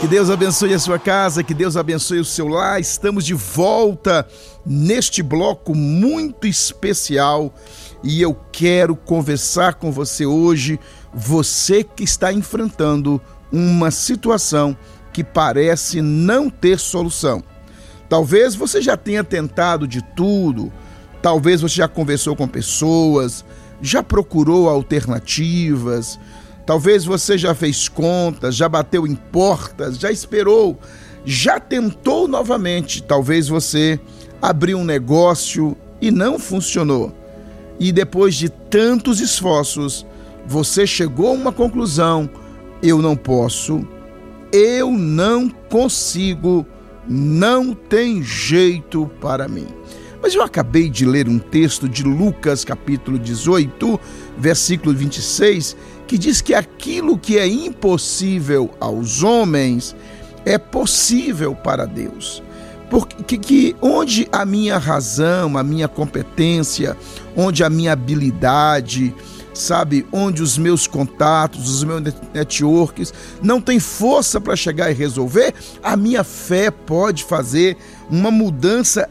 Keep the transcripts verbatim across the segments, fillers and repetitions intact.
Que Deus abençoe a sua casa, que Deus abençoe o seu lar. Estamos de volta neste bloco muito especial e eu quero conversar com você hoje, você que está enfrentando uma situação que parece não ter solução. Talvez você já tenha tentado de tudo, talvez você já conversou com pessoas, já procurou alternativas, talvez você já fez contas, já bateu em portas, já esperou, já tentou novamente. Talvez você abriu um negócio e não funcionou. E depois de tantos esforços, você chegou a uma conclusão: eu não posso, eu não consigo, não tem jeito para mim. Mas eu acabei de ler um texto de Lucas capítulo dezoito, versículo vinte e seis, que diz que aquilo que é impossível aos homens é possível para Deus. Porque que, onde a minha razão, a minha competência, onde a minha habilidade, sabe, onde os meus contatos, os meus networks não tem força para chegar e resolver, a minha fé pode fazer uma mudança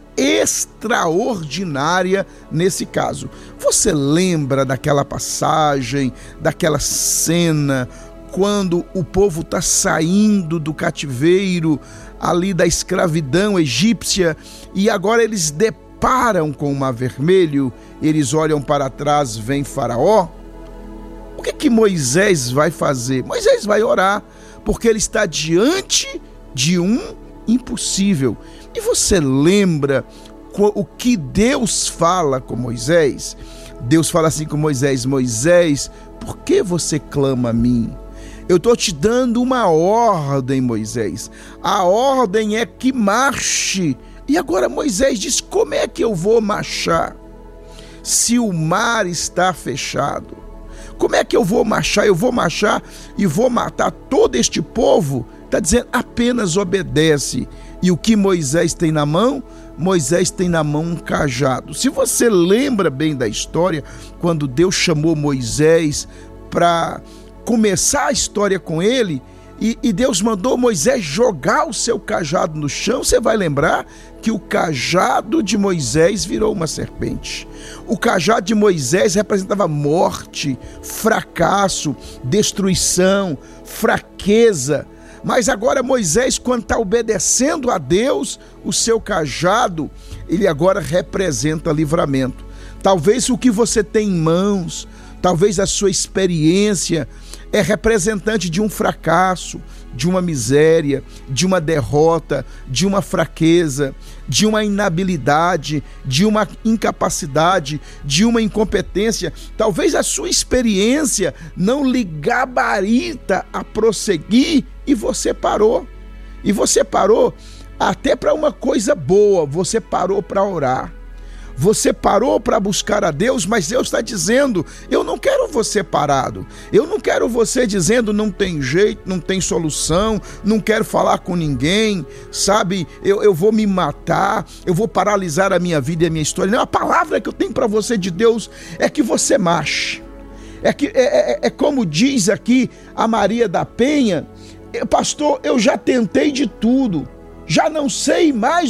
extraordinária nesse caso. Você lembra daquela passagem, daquela cena, quando o povo está saindo do cativeiro, ali da escravidão egípcia, e agora eles deparam com o Mar Vermelho, eles olham para trás, vem Faraó. O que que Moisés vai fazer? Moisés vai orar, porque ele está diante de um impossível. E você lembra o que Deus fala com Moisés? Deus fala assim com Moisés: Moisés, por que você clama a mim? Eu estou te dando uma ordem, Moisés. A ordem é que marche. E agora Moisés diz: como é que eu vou marchar se o mar está fechado? Como é que eu vou marchar? Eu vou marchar e vou matar todo este povo? Está dizendo: apenas obedece. E o que Moisés tem na mão? Moisés tem na mão um cajado. Se você lembra bem da história, quando Deus chamou Moisés para começar a história com ele, e, e Deus mandou Moisés jogar o seu cajado no chão, você vai lembrar que o cajado de Moisés virou uma serpente. O cajado de Moisés representava morte, fracasso, destruição, fraqueza. Mas agora Moisés, quando está obedecendo a Deus, o seu cajado, ele agora representa livramento. Talvez o que você tem em mãos, talvez a sua experiência é representante de um fracasso, de uma miséria, de uma derrota, de uma fraqueza, de uma inabilidade, de uma incapacidade, de uma incompetência. Talvez a sua experiência não lhe gabarita a prosseguir e você parou. E você parou até para uma coisa boa, você parou para orar. Você parou para buscar a Deus, mas Deus está dizendo: eu não quero você parado, eu não quero você dizendo não tem jeito, não tem solução, não quero falar com ninguém, sabe, eu, eu vou me matar, eu vou paralisar a minha vida e a minha história. Não, a palavra que eu tenho para você de Deus é que você marche. É, que, é, é, é como diz aqui a Maria da Penha: pastor, eu já tentei de tudo, já não sei mais